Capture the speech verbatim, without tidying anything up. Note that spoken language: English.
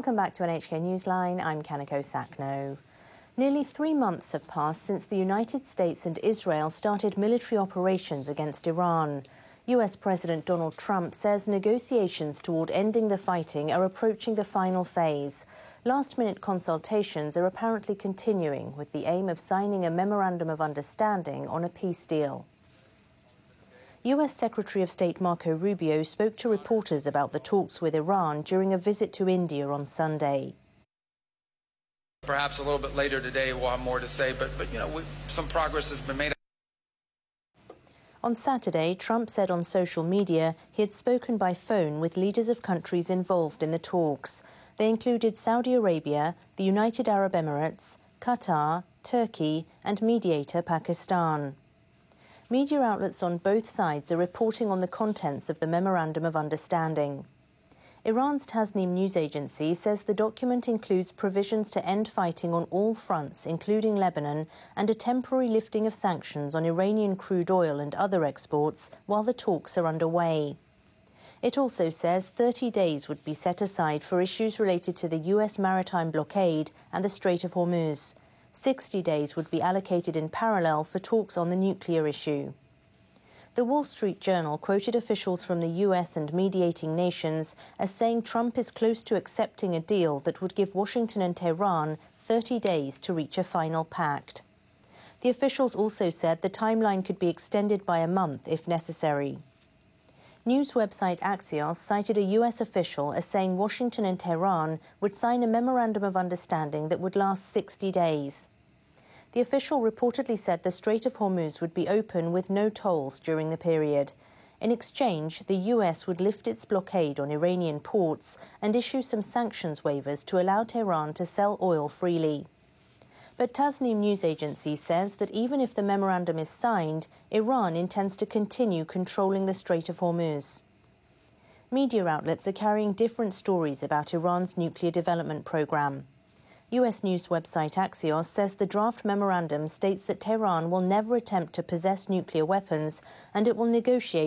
Welcome back to N H K Newsline. I'm Kanako Sakno. Nearly three months have passed since the United States and Israel started military operations against Iran. U S President Donald Trump says negotiations toward ending the fighting are approaching the final phase. Last-minute consultations are apparently continuing with the aim of signing a memorandum of understanding on a peace deal. U S Secretary of State Marco Rubio spoke to reporters about the talks with Iran during a visit to India on Sunday. Perhaps a little bit later today we'll have more to say, but, but you know, we, some progress has been made. On Saturday, Trump said on social media he had spoken by phone with leaders of countries involved in the talks. They included Saudi Arabia, the United Arab Emirates, Qatar, Turkey and mediator Pakistan. Media outlets on both sides are reporting on the contents of the Memorandum of Understanding. Iran's Tasnim news agency says the document includes provisions to end fighting on all fronts, including Lebanon, and a temporary lifting of sanctions on Iranian crude oil and other exports while the talks are underway. It also says thirty days would be set aside for issues related to the U S maritime blockade and the Strait of Hormuz. sixty days would be allocated in parallel for talks on the nuclear issue. The Wall Street Journal quoted officials from the U S and mediating nations as saying Trump is close to accepting a deal that would give Washington and Tehran thirty days to reach a final pact. The officials also said the timeline could be extended by a month if necessary. News website Axios cited a U S official as saying Washington and Tehran would sign a memorandum of understanding that would last sixty days. The official reportedly said the Strait of Hormuz would be open with no tolls during the period. In exchange, the U S would lift its blockade on Iranian ports and issue some sanctions waivers to allow Tehran to sell oil freely. But Tasnim news agency says that even if the memorandum is signed, Iran intends to continue controlling the Strait of Hormuz. Media outlets are carrying different stories about Iran's nuclear development program. U S news website Axios says the draft memorandum states that Tehran will never attempt to possess nuclear weapons and it will negotiate